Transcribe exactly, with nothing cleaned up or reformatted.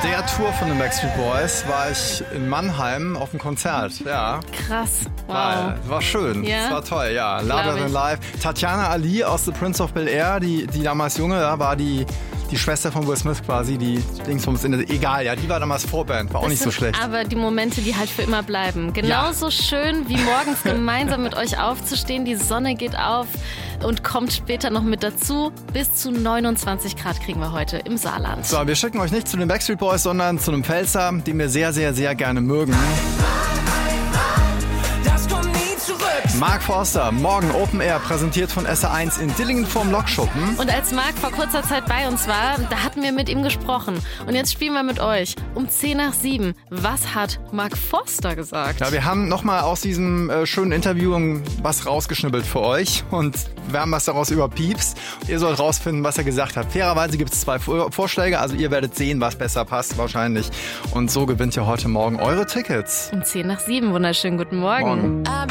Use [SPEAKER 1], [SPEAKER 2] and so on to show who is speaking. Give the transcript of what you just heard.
[SPEAKER 1] der Tour von den Backstreet Boys war ich in Mannheim auf dem Konzert. Ja.
[SPEAKER 2] Krass. Wow.
[SPEAKER 1] War, war schön.
[SPEAKER 2] Ja?
[SPEAKER 1] Das war toll, ja. Louder Than Live. Tatjana Ali aus The Prince of Bel-Air, die, die damals junge ja, war, die, die Schwester von Will Smith quasi, die Dingsbums in der, egal, ja, die war damals Vorband, war auch
[SPEAKER 2] Das
[SPEAKER 1] nicht so
[SPEAKER 2] sind
[SPEAKER 1] schlecht.
[SPEAKER 2] Aber die Momente, die halt für immer bleiben. Genauso
[SPEAKER 1] Ja.
[SPEAKER 2] schön wie morgens gemeinsam mit euch aufzustehen. Die Sonne geht auf und kommt später noch mit dazu. Bis zu neunundzwanzig Grad kriegen wir heute im Saarland.
[SPEAKER 1] So, wir schicken euch nicht zu den Backstreet Boys, sondern zu einem Pfälzer, den wir sehr, sehr, sehr gerne mögen. Mark Forster, morgen Open Air, präsentiert von S R eins in Dillingen vorm Lokschuppen.
[SPEAKER 2] Und als Marc vor kurzer Zeit bei uns war, da hatten wir mit ihm gesprochen. Und jetzt spielen wir mit euch um zehn nach sieben. Was hat Mark Forster gesagt?
[SPEAKER 1] Ja, wir haben nochmal aus diesem äh, schönen Interview was rausgeschnibbelt für euch und wir haben was daraus überpiepst. Ihr sollt rausfinden, was er gesagt hat. Fairerweise gibt es zwei Vor- Vorschläge, also ihr werdet sehen, was besser passt wahrscheinlich. Und so gewinnt ihr heute Morgen eure Tickets.
[SPEAKER 2] Um zehn nach sieben. Wunderschönen guten Morgen.
[SPEAKER 1] Morgen.